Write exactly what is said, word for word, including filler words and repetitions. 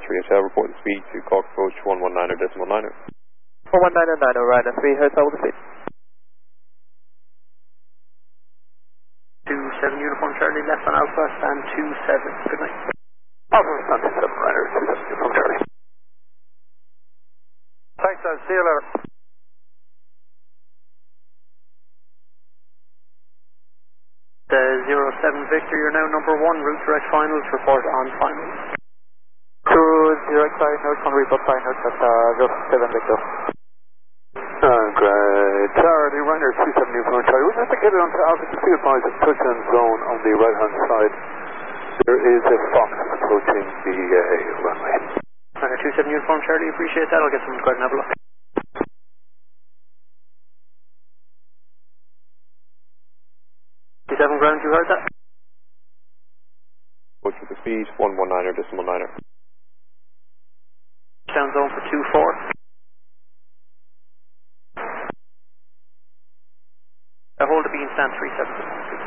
three Hotel, report the speed to Cork approach one one nine decimal niner. one one nine nine, Ryanair three Hotel with the speed. two seven Uniform Charlie, left on Alpha, stand two seven, good night. Alpha, stand two seven, Ryanair, two seven Uniform Charlie. Thanks, I'll see you later. The zero seven Victor, you're now number one, route direct finals, report on finals. two direct finals, on report finals at uh, zero seven Victor. Uh, great. Charlie, Ryanair two seven Uniform Charlie. We'll just get it onto Alpha to see advise of touchdown zone on the right hand side. There is a Fox approaching the uh, runway. Ryanair two seven Uniform Charlie, appreciate that. I'll get someone to go ahead and have a look. two seven ground, you heard that? Approach with the speed one one niner decimal niner. Touchdown zone for two four. Uh, hold the beam, stand three seven.